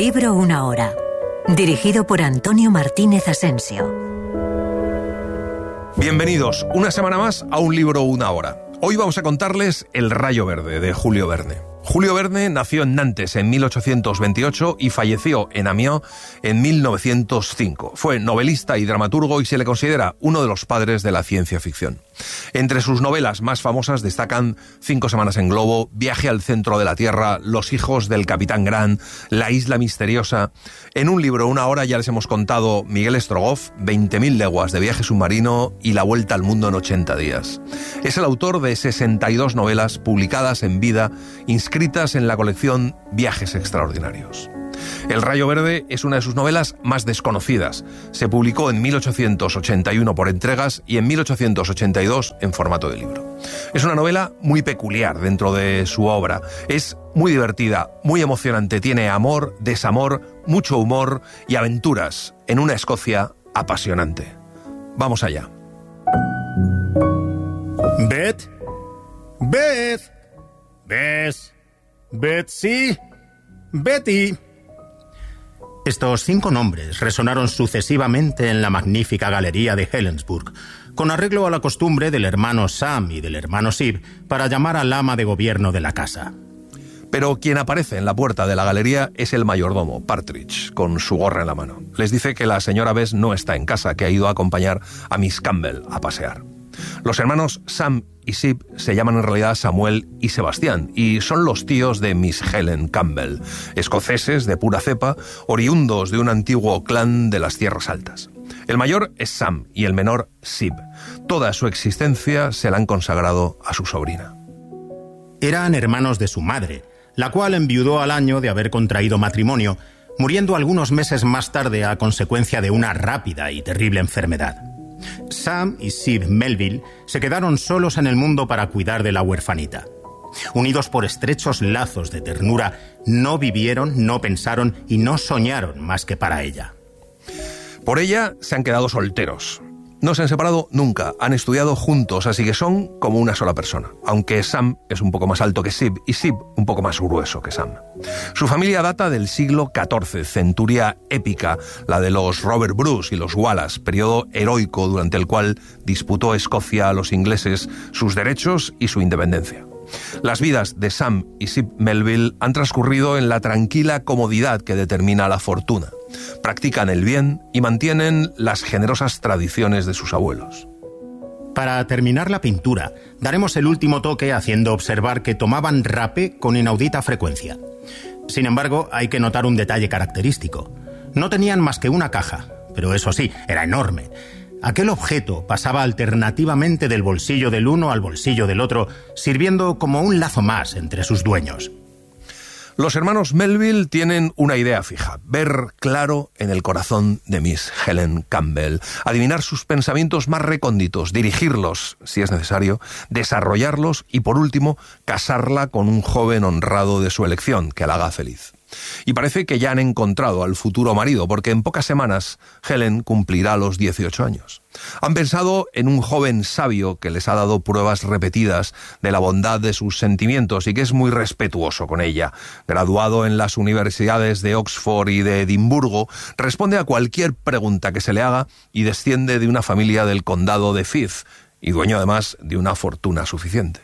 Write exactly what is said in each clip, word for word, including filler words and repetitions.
Un libro, una hora. Dirigido por Antonio Martínez Asensio. Bienvenidos una semana más a Un libro, una hora. Hoy vamos a contarles El rayo verde, de Julio Verne. Julio Verne nació en Nantes en mil ochocientos veintiocho y falleció en Amiens en mil novecientos cinco. Fue novelista y dramaturgo y se le considera uno de los padres de la ciencia ficción. Entre sus novelas más famosas destacan Cinco semanas en globo, Viaje al centro de la Tierra, Los hijos del Capitán Grant, La isla misteriosa. En Un libro, una hora ya les hemos contado Miguel Strogoff, veinte mil leguas de viaje submarino y La vuelta al mundo en ochenta días. Es el autor de sesenta y dos novelas publicadas en vida, inscritas en la colección Viajes extraordinarios. El rayo verde es una de sus novelas más desconocidas. Se publicó en mil ochocientos ochenta y uno por entregas y en mil ochocientos ochenta y dos en formato de libro. Es una novela muy peculiar dentro de su obra. Es muy divertida, muy emocionante. Tiene amor, desamor, mucho humor y aventuras en una Escocia apasionante. Vamos allá. Beth, Beth, Beth, Betsy, Betty. Estos cinco nombres resonaron sucesivamente en la magnífica galería de Helensburgh, con arreglo a la costumbre del hermano Sam y del hermano Sib para llamar al ama de gobierno de la casa. Pero quien aparece en la puerta de la galería es el mayordomo, Partridge, con su gorra en la mano. Les dice que la señora Bess no está en casa, que ha ido a acompañar a Miss Campbell a pasear. Los hermanos Sam y Sib se llaman en realidad Samuel y Sebastián y son los tíos de Miss Helen Campbell, escoceses de pura cepa, oriundos de un antiguo clan de las Tierras Altas. El mayor es Sam y el menor Sib. Toda su existencia se la han consagrado a su sobrina. Eran hermanos de su madre, la cual enviudó al año de haber contraído matrimonio, muriendo algunos meses más tarde a consecuencia de una rápida y terrible enfermedad. Sam y Sib Melville se quedaron solos en el mundo para cuidar de la huerfanita. Unidos por estrechos lazos de ternura, no vivieron, no pensaron y no soñaron más que para ella. Por ella se han quedado solteros. No se han separado nunca, han estudiado juntos, así que son como una sola persona, aunque Sam es un poco más alto que Sib y Sib un poco más grueso que Sam. Su familia data del siglo catorce, centuria épica, la de los Robert Bruce y los Wallace, periodo heroico durante el cual disputó Escocia a los ingleses sus derechos y su independencia. Las vidas de Sam y Sib Melville han transcurrido en la tranquila comodidad que determina la fortuna. Practican el bien y mantienen las generosas tradiciones de sus abuelos. Para terminar la pintura, daremos el último toque haciendo observar que tomaban rapé con inaudita frecuencia. Sin embargo, hay que notar un detalle característico. No tenían más que una caja, pero eso sí, era enorme. Aquel objeto pasaba alternativamente del bolsillo del uno al bolsillo del otro, sirviendo como un lazo más entre sus dueños. Los hermanos Melville tienen una idea fija: ver claro en el corazón de Miss Helen Campbell, adivinar sus pensamientos más recónditos, dirigirlos, si es necesario, desarrollarlos y, por último, casarla con un joven honrado de su elección, que la haga feliz. Y parece que ya han encontrado al futuro marido, porque en pocas semanas Helen cumplirá los dieciocho años. Han pensado en un joven sabio que les ha dado pruebas repetidas de la bondad de sus sentimientos y que es muy respetuoso con ella. Graduado en las universidades de Oxford y de Edimburgo, responde a cualquier pregunta que se le haga y desciende de una familia del condado de Fife y dueño además de una fortuna suficiente.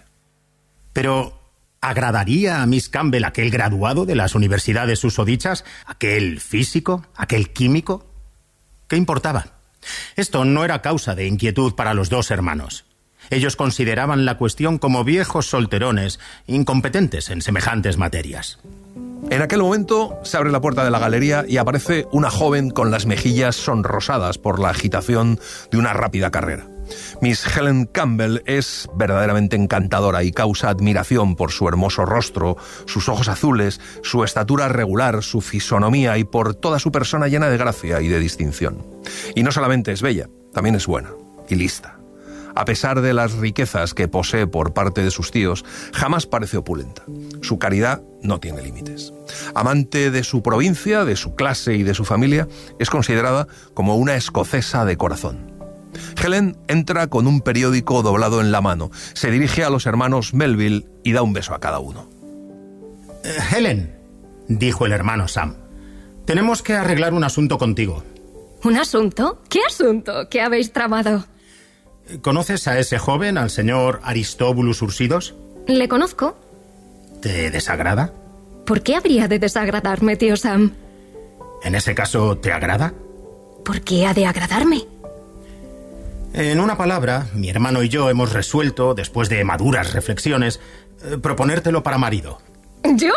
Pero ¿agradaría a Miss Campbell aquel graduado de las universidades susodichas? ¿Aquel físico? ¿Aquel químico? ¿Qué importaba? Esto no era causa de inquietud para los dos hermanos. Ellos consideraban la cuestión como viejos solterones, incompetentes en semejantes materias. En aquel momento se abre la puerta de la galería y aparece una joven con las mejillas sonrosadas por la agitación de una rápida carrera. Miss Helen Campbell es verdaderamente encantadora y causa admiración por su hermoso rostro, sus ojos azules, su estatura regular, su fisonomía y por toda su persona llena de gracia y de distinción. Y no solamente es bella, también es buena y lista. A pesar de las riquezas que posee por parte de sus tíos, jamás parece opulenta. Su caridad no tiene límites. Amante de su provincia, de su clase y de su familia, es considerada como una escocesa de corazón. Helen entra con un periódico doblado en la mano, se dirige a los hermanos Melville y da un beso a cada uno. Eh, Helen, dijo el hermano Sam, Tenemos que arreglar un asunto contigo. ¿Un asunto? ¿Qué asunto? ¿Qué habéis tramado? ¿Conoces a ese joven, al señor Aristóbulus Ursidos? Le conozco. ¿Te desagrada? ¿Por qué habría de desagradarme, tío Sam? ¿En ese caso te agrada? ¿Por qué ha de agradarme? En una palabra, mi hermano y yo hemos resuelto, después de maduras reflexiones, eh, proponértelo para marido. ¿Yo?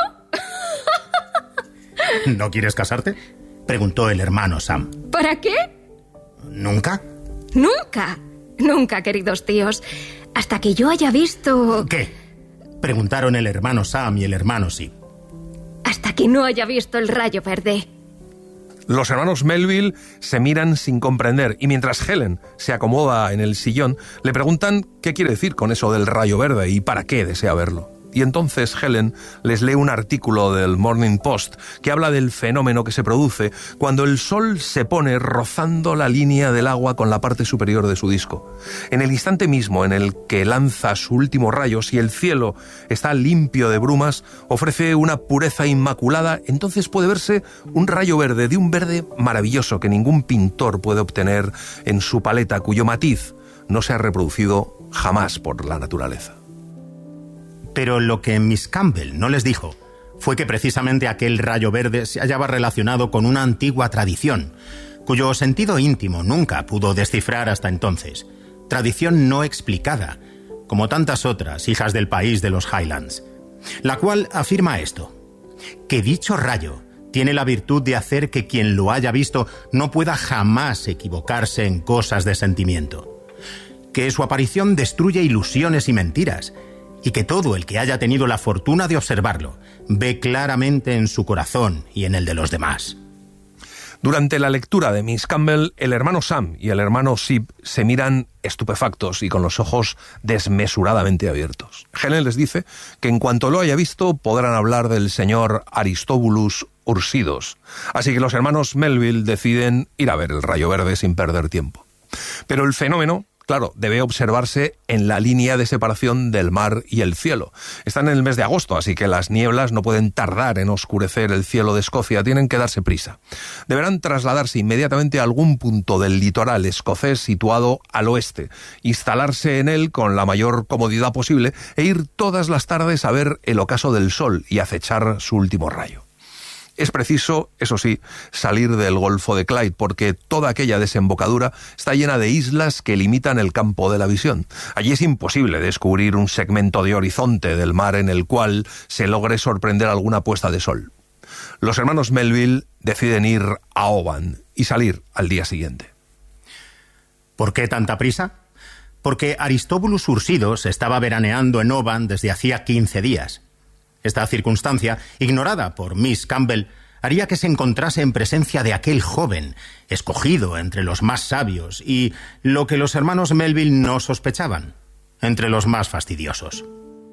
¿No quieres casarte?, preguntó el hermano Sam. ¿Para qué? ¿Nunca? Nunca. Nunca, queridos tíos. Hasta que yo haya visto... ¿Qué? Preguntaron el hermano Sam y el hermano Sid. Hasta que no haya visto el rayo verde. Los hermanos Melville se miran sin comprender y mientras Helen se acomoda en el sillón, le preguntan qué quiere decir con eso del rayo verde y para qué desea verlo. Y entonces Helen les lee un artículo del Morning Post que habla del fenómeno que se produce cuando el sol se pone rozando la línea del agua con la parte superior de su disco. En el instante mismo en el que lanza su último rayo, si el cielo está limpio de brumas, ofrece una pureza inmaculada, entonces puede verse un rayo verde, de un verde maravilloso que ningún pintor puede obtener en su paleta, cuyo matiz no se ha reproducido jamás por la naturaleza. Pero lo que Miss Campbell no les dijo fue que precisamente aquel rayo verde se hallaba relacionado con una antigua tradición, cuyo sentido íntimo nunca pudo descifrar hasta entonces. Tradición no explicada, como tantas otras hijas del país de los Highlands, la cual afirma esto: que dicho rayo tiene la virtud de hacer que quien lo haya visto no pueda jamás equivocarse en cosas de sentimiento, que su aparición destruye ilusiones y mentiras, y que todo el que haya tenido la fortuna de observarlo ve claramente en su corazón y en el de los demás. Durante la lectura de Miss Campbell, el hermano Sam y el hermano Sid se miran estupefactos y con los ojos desmesuradamente abiertos. Helen les dice que en cuanto lo haya visto podrán hablar del señor Aristóbulus Ursidos. Así que los hermanos Melville deciden ir a ver el rayo verde sin perder tiempo. Pero el fenómeno, claro, debe observarse en la línea de separación del mar y el cielo. Están en el mes de agosto, así que las nieblas no pueden tardar en oscurecer el cielo de Escocia, tienen que darse prisa. Deberán trasladarse inmediatamente a algún punto del litoral escocés situado al oeste, instalarse en él con la mayor comodidad posible e ir todas las tardes a ver el ocaso del sol y acechar su último rayo. Es preciso, eso sí, salir del Golfo de Clyde, porque toda aquella desembocadura está llena de islas que limitan el campo de la visión. Allí es imposible descubrir un segmento de horizonte del mar en el cual se logre sorprender alguna puesta de sol. Los hermanos Melville deciden ir a Oban y salir al día siguiente. ¿Por qué tanta prisa? Porque Aristóbulus Ursidos estaba veraneando en Oban desde hacía quince días. Esta circunstancia, ignorada por Miss Campbell, haría que se encontrase en presencia de aquel joven, escogido entre los más sabios y, lo que los hermanos Melville no sospechaban, entre los más fastidiosos.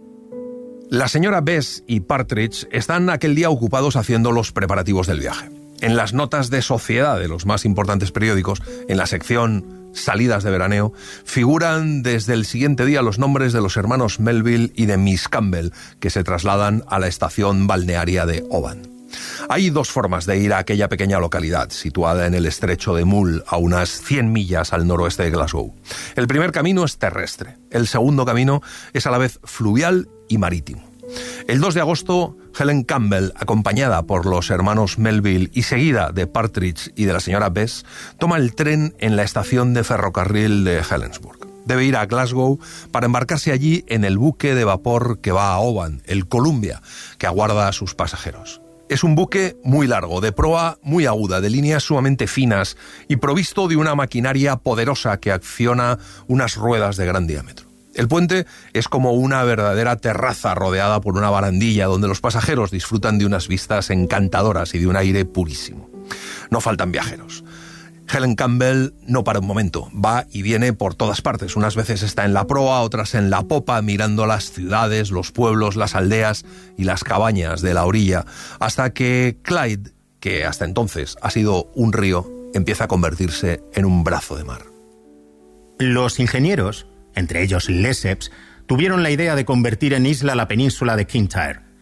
La señora Bess y Partridge están aquel día ocupados haciendo los preparativos del viaje. En las notas de sociedad de los más importantes periódicos, en la sección Salidas de veraneo, figuran desde el siguiente día los nombres de los hermanos Melville y de Miss Campbell, que se trasladan a la estación balnearia de Oban. Hay dos formas de ir a aquella pequeña localidad, situada en el estrecho de Mull, a unas cien millas al noroeste de Glasgow. El primer camino es terrestre, el segundo camino es a la vez fluvial y marítimo. El dos de agosto, Helen Campbell, acompañada por los hermanos Melville y seguida de Partridge y de la señora Bess, toma el tren en la estación de ferrocarril de Helensburgh. Debe ir a Glasgow para embarcarse allí en el buque de vapor que va a Oban, el Columbia, que aguarda a sus pasajeros. Es un buque muy largo, de proa muy aguda, de líneas sumamente finas y provisto de una maquinaria poderosa que acciona unas ruedas de gran diámetro. El puente es como una verdadera terraza rodeada por una barandilla donde los pasajeros disfrutan de unas vistas encantadoras y de un aire purísimo. No faltan viajeros. Helen Campbell no para un momento, va y viene por todas partes. Unas veces está en la proa, otras en la popa, mirando las ciudades, los pueblos, las aldeas y las cabañas de la orilla, hasta que Clyde, que hasta entonces ha sido un río, empieza a convertirse en un brazo de mar. Los ingenieros, entre ellos Lesseps, tuvieron la idea de convertir en isla la península de Kintyre.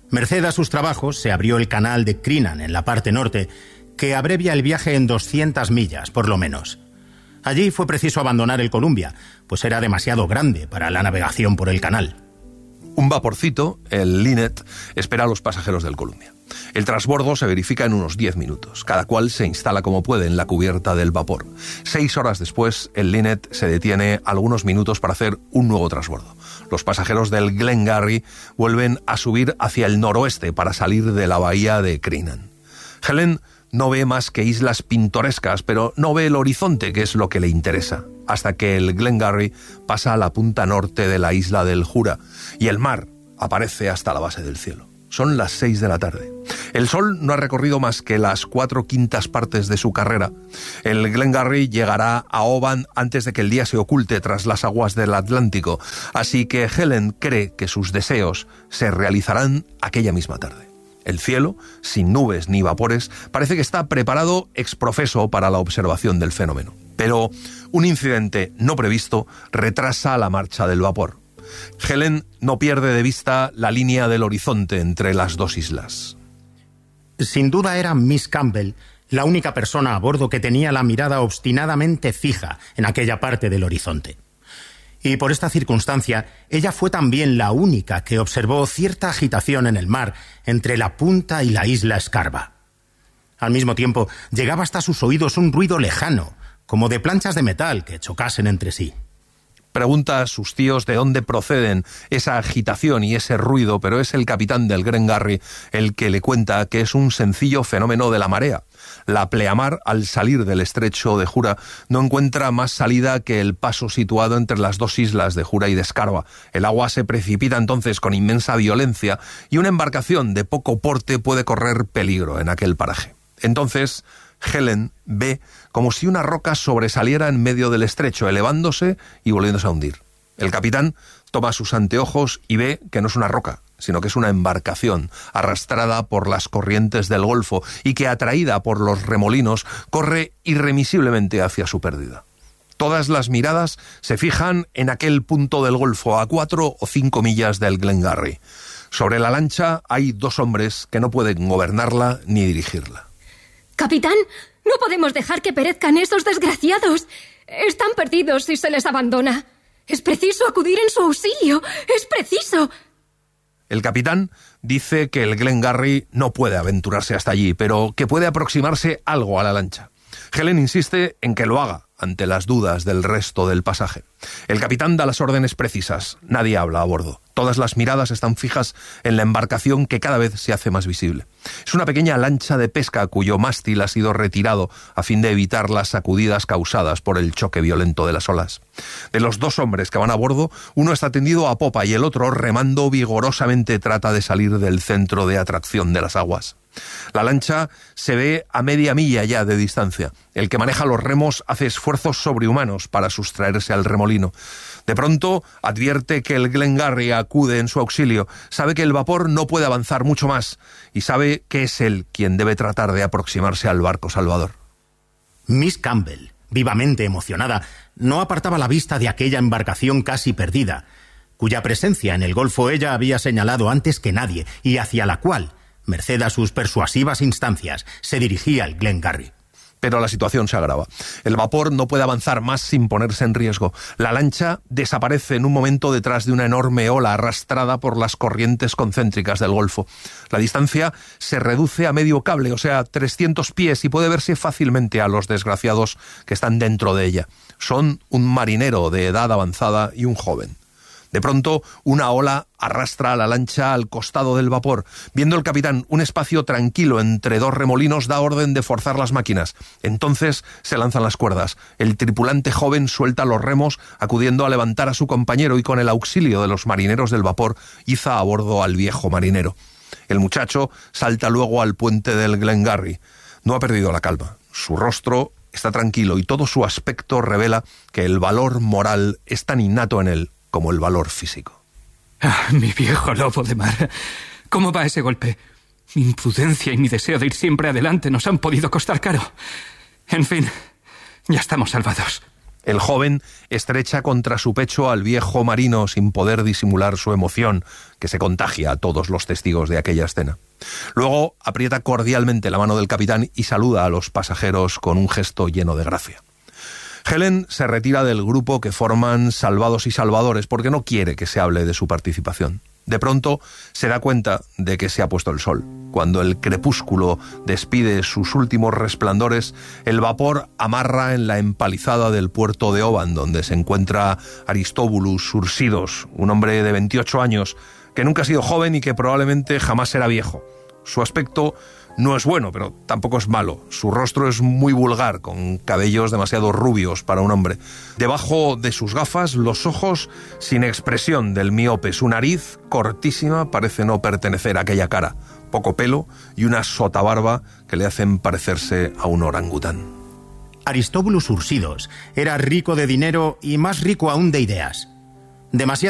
Merced a sus trabajos, se abrió el canal de Crinan en la parte norte, que abrevia el viaje en doscientas millas, por lo menos. Allí fue preciso abandonar el Columbia, pues era demasiado grande para la navegación por el canal. Un vaporcito, el Linnet, espera a los pasajeros del Columbia. El transbordo se verifica en unos diez minutos. Cada cual se instala como puede en la cubierta del vapor. Seis horas después, el Linnet se detiene algunos minutos para hacer un nuevo transbordo. Los pasajeros del Glengarry vuelven a subir hacia el noroeste para salir de la bahía de Crinan. Helen no ve más que islas pintorescas, pero no ve el horizonte, que es lo que le interesa, hasta que el Glengarry pasa a la punta norte de la isla del Jura y el mar aparece hasta la base del cielo. Son las seis de la tarde. El sol no ha recorrido más que las cuatro quintas partes de su carrera. El Glengarry llegará a Oban antes de que el día se oculte tras las aguas del Atlántico, así que Helen cree que sus deseos se realizarán aquella misma tarde. El cielo, sin nubes ni vapores, parece que está preparado ex profeso para la observación del fenómeno. Pero un incidente no previsto retrasa la marcha del vapor. Helen no pierde de vista la línea del horizonte entre las dos islas. Sin duda era Miss Campbell la única persona a bordo que tenía la mirada obstinadamente fija en aquella parte del horizonte. Y por esta circunstancia, ella fue también la única que observó cierta agitación en el mar entre la punta y la isla Scarva. Al mismo tiempo, llegaba hasta sus oídos un ruido lejano, como de planchas de metal que chocasen entre sí. Pregunta a sus tíos de dónde proceden esa agitación y ese ruido, pero es el capitán del Glengarry el que le cuenta que es un sencillo fenómeno de la marea. La pleamar, al salir del estrecho de Jura, no encuentra más salida que el paso situado entre las dos islas de Jura y de Scarva. El agua se precipita entonces con inmensa violencia y una embarcación de poco porte puede correr peligro en aquel paraje. Entonces Helen ve como si una roca sobresaliera en medio del estrecho, elevándose y volviéndose a hundir. El capitán toma sus anteojos y ve que no es una roca, sino que es una embarcación arrastrada por las corrientes del Golfo y que, atraída por los remolinos, corre irremisiblemente hacia su pérdida. Todas las miradas se fijan en aquel punto del Golfo, a cuatro o cinco millas del Glengarry. Sobre la lancha hay dos hombres que no pueden gobernarla ni dirigirla. Capitán, no podemos dejar que perezcan esos desgraciados. Están perdidos si se les abandona. Es preciso acudir en su auxilio. ¡Es preciso! El capitán dice que el Glengarry no puede aventurarse hasta allí, pero que puede aproximarse algo a la lancha. Helen insiste en que lo haga ante las dudas del resto del pasaje. El capitán da las órdenes precisas. Nadie habla a bordo. Todas las miradas están fijas en la embarcación, que cada vez se hace más visible. Es una pequeña lancha de pesca cuyo mástil ha sido retirado a fin de evitar las sacudidas causadas por el choque violento de las olas. De los dos hombres que van a bordo, uno está tendido a popa y el otro, remando vigorosamente, trata de salir del centro de atracción de las aguas. La lancha se ve a media milla ya de distancia. El que maneja los remos hace esfuerzos sobrehumanos para sustraerse al remolino. De pronto advierte que el Glengarry acude en su auxilio. Sabe que el vapor no puede avanzar mucho más y sabe que es él quien debe tratar de aproximarse al barco salvador. Miss Campbell, vivamente emocionada, no apartaba la vista de aquella embarcación casi perdida, cuya presencia en el Golfo ella había señalado antes que nadie y hacia la cual, merced a sus persuasivas instancias, se dirigía el Glengarry. Pero la situación se agrava. El vapor no puede avanzar más sin ponerse en riesgo. La lancha desaparece en un momento detrás de una enorme ola arrastrada por las corrientes concéntricas del Golfo. La distancia se reduce a medio cable, o sea, trescientos pies, y puede verse fácilmente a los desgraciados que están dentro de ella. Son un marinero de edad avanzada y un joven. De pronto, una ola arrastra a la lancha al costado del vapor. Viendo el capitán un espacio tranquilo entre dos remolinos, da orden de forzar las máquinas. Entonces se lanzan las cuerdas. El tripulante joven suelta los remos, acudiendo a levantar a su compañero, y con el auxilio de los marineros del vapor iza a bordo al viejo marinero. El muchacho salta luego al puente del Glengarry. No ha perdido la calma. Su rostro está tranquilo y todo su aspecto revela que el valor moral es tan innato en él como el valor físico. Ah, mi viejo lobo de mar. ¿Cómo va ese golpe? Mi imprudencia y mi deseo de ir siempre adelante nos han podido costar caro. En fin, ya estamos salvados. El joven estrecha contra su pecho al viejo marino sin poder disimular su emoción, que se contagia a todos los testigos de aquella escena. Luego aprieta cordialmente la mano del capitán y saluda a los pasajeros con un gesto lleno de gracia. Helen se retira del grupo que forman Salvados y Salvadores porque no quiere que se hable de su participación. De pronto se da cuenta de que se ha puesto el sol. Cuando el crepúsculo despide sus últimos resplandores, el vapor amarra en la empalizada del puerto de Oban, donde se encuentra Aristóbulus Ursidos, un hombre de veintiocho años, que nunca ha sido joven y que probablemente jamás será viejo. Su aspecto no es bueno, pero tampoco es malo. Su rostro es muy vulgar, con cabellos demasiado rubios para un hombre. Debajo de sus gafas, los ojos sin expresión del miope. Su nariz, cortísima, parece no pertenecer a aquella cara. Poco pelo y una sotabarba que le hacen parecerse a un orangután. Aristóbulus Ursidos era rico de dinero y más rico aún de ideas. Demasiado